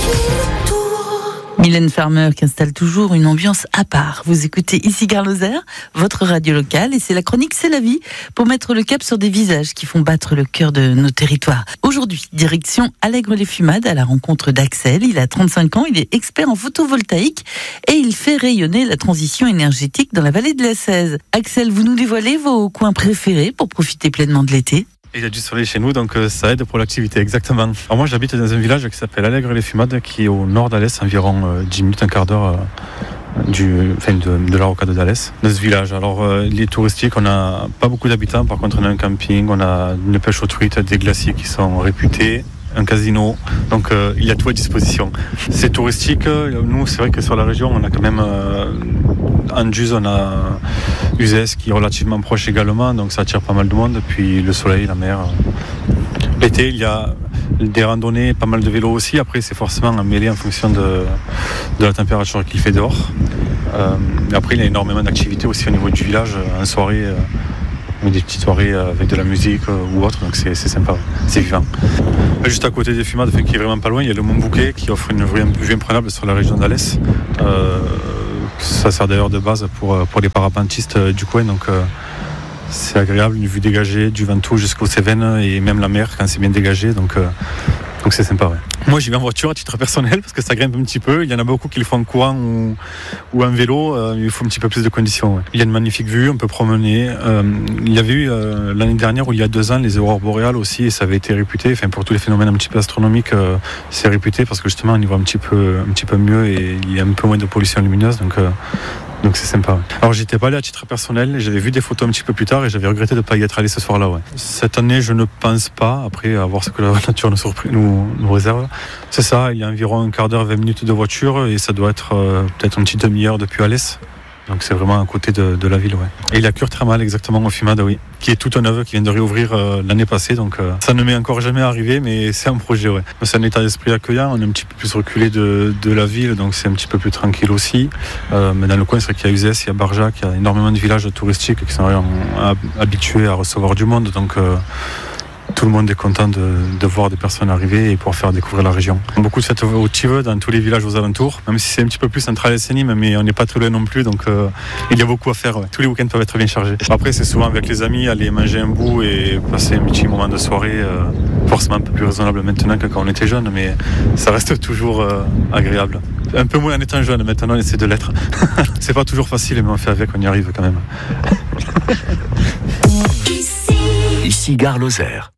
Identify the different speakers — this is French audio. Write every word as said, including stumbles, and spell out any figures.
Speaker 1: Mylène Farmer qui installe toujours une ambiance à part. Vous écoutez ici Gare Lozère, votre radio locale, et c'est la chronique C'est la vie pour mettre le cap sur des visages qui font battre le cœur de nos territoires. Aujourd'hui, direction Allègre-les-Fumades à la rencontre d'Axel. Il a trente-cinq ans, il est expert en photovoltaïque et il fait rayonner la transition énergétique dans la vallée de la Cèze. Axel, vous nous dévoilez vos coins préférés pour profiter pleinement de l'été?
Speaker 2: Il y a du soleil chez nous, donc euh, ça aide pour l'activité, exactement. Alors moi j'habite dans un village qui s'appelle Allègre-les-Fumades, qui est au nord d'Alès, environ euh, dix minutes, un quart d'heure euh, du, enfin, de, de la rocade d'Alès, dans ce village. Alors euh, les touristiques, on n'a pas beaucoup d'habitants, par contre on a un camping, on a une pêche aux truites, des glaciers qui sont réputés, un casino, donc euh, il y a tout à disposition. C'est touristique, nous c'est vrai que sur la région on a quand même euh, en Juz, on a Uzès qui est relativement proche également, donc ça attire pas mal de monde, puis le soleil, la mer. L'été il y a des randonnées, pas mal de vélos aussi, après c'est forcément mêlé en fonction de, de la température qu'il fait dehors. Euh, après il y a énormément d'activités aussi au niveau du village, en soirée. Euh, des petites soirées avec de la musique ou autre, donc c'est, c'est sympa, c'est vivant. Juste à côté des Fumades, qui est vraiment pas loin, il y a le Mont Bouquet qui offre une vue, vue imprenable sur la région d'Alès. Euh, ça sert d'ailleurs de base pour, pour les parapentistes du coin, donc euh, c'est agréable, une vue dégagée du Ventoux jusqu'aux Cévennes et même la mer quand c'est bien dégagé, donc, euh, donc c'est sympa. Ouais. Moi j'y vais en voiture à titre personnel parce que ça grimpe un petit peu, il y en a beaucoup qui le font en courant ou, ou en vélo, euh, il faut un petit peu plus de conditions. Ouais. Il y a une magnifique vue, on peut promener. Euh, il y avait eu euh, l'année dernière ou il y a deux ans les aurores boréales aussi, et ça avait été réputé, enfin pour tous les phénomènes un petit peu astronomiques, euh, c'est réputé parce que justement on y voit un petit peu, un petit peu mieux et il y a un peu moins de pollution lumineuse, donc euh, Donc c'est sympa. Alors j'étais pas allé à titre personnel, j'avais vu des photos un petit peu plus tard et j'avais regretté de ne pas y être allé ce soir-là. Ouais. Cette année je ne pense pas, après à voir ce que la nature nous, surpris, nous, nous réserve. C'est ça, il y a environ un quart d'heure, vingt minutes de voiture et ça doit être euh, peut-être une petite demi-heure depuis Alès. Donc c'est vraiment à côté de, de la ville, ouais. Et la cure thermale exactement au Fumades, oui, qui est tout un neuve, qui vient de réouvrir euh, l'année passée, donc euh, ça ne m'est encore jamais arrivé, mais c'est un projet, ouais. C'est un état d'esprit accueillant, on est un petit peu plus reculé de, de la ville, donc c'est un petit peu plus tranquille aussi. Euh, mais dans le coin, c'est vrai qu'il y a Uzès, il y a Barjac, il y a énormément de villages touristiques qui sont euh, habitués à recevoir du monde, donc euh, tout le monde est content de, de voir des personnes arriver et pouvoir faire découvrir la région. Beaucoup de fêtes votives dans tous les villages aux alentours, même si c'est un petit peu plus central et Nîmes, mais on n'est pas très loin non plus, donc euh, il y a beaucoup à faire. Ouais. Tous les week-ends peuvent être bien chargés. Après, c'est souvent avec les amis, aller manger un bout et passer un petit moment de soirée, euh, forcément un peu plus raisonnable maintenant que quand on était jeune, mais ça reste toujours euh, agréable. Un peu moins en étant jeune, maintenant on essaie de l'être. C'est pas toujours facile, mais on fait avec, on y arrive quand même.
Speaker 3: Ici Gare Lozère.